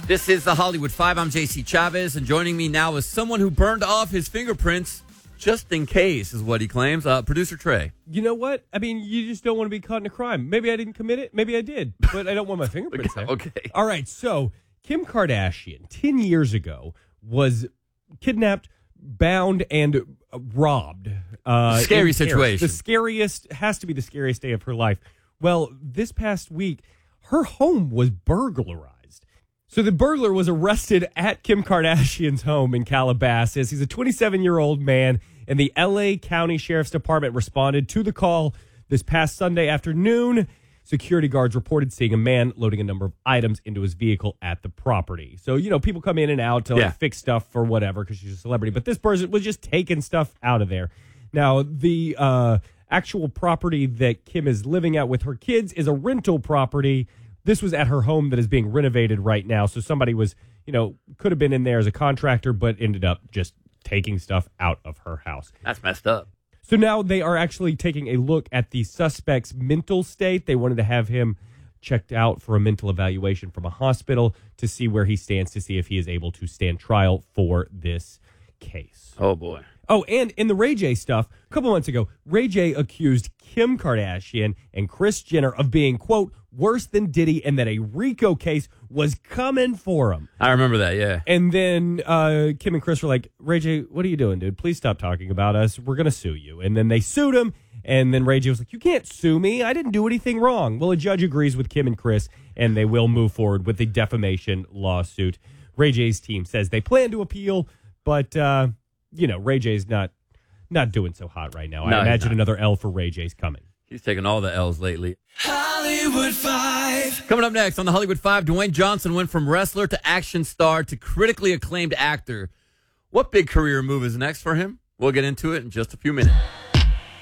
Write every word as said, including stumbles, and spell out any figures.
This is the Hollywood Five. I'm J C Chavez, and joining me now is someone who burned off his fingerprints just in case, is what he claims. Uh, Producer Trey. You know what? I mean, you just don't want to be caught in a crime. Maybe I didn't commit it. Maybe I did, but I don't want my fingerprints there. Okay. All right. So Kim Kardashian, ten years ago, was kidnapped, bound, and uh, robbed. Uh, Scary in Paris. situation. The scariest, has to be the scariest day of her life. Well, this past week, her home was burglarized. So the burglar was arrested at Kim Kardashian's home in Calabasas. He's a twenty-seven-year-old man, and the L A County Sheriff's Department responded to the call this past Sunday afternoon. Security guards reported seeing a man loading a number of items into his vehicle at the property. So, you know, people come in and out to like, Yeah. fix stuff for whatever because she's a celebrity. But this person was just taking stuff out of there. Now, the uh, actual property that Kim is living at with her kids is a rental property. This was at her home that is being renovated right now. So somebody was, you know, could have been in there as a contractor, but ended up just taking stuff out of her house. That's messed up. So now they are actually taking a look at the suspect's mental state. They wanted to have him checked out for a mental evaluation from a hospital to see where he stands, to see if he is able to stand trial for this case. Oh, boy. Oh, and in the Ray J stuff, a couple months ago, Ray J accused Kim Kardashian and Kris Jenner of being, quote, worse than Diddy, and that a RICO case was coming for him. I remember that, yeah. And then uh, Kim and Kris were like, Ray J, what are you doing, dude? Please stop talking about us. We're going to sue you. And then they sued him, and then Ray J was like, you can't sue me. I didn't do anything wrong. Well, a judge agrees with Kim and Kris, and they will move forward with the defamation lawsuit. Ray J's team says they plan to appeal, but... Uh, you know, Ray J's not not doing so hot right now. No, I imagine not. another L for Ray J's coming. He's taking all the L's lately. Hollywood Five. Coming up next on the Hollywood Five, Dwayne Johnson went from wrestler to action star to critically acclaimed actor. What big career move is next for him? We'll get into it in just a few minutes.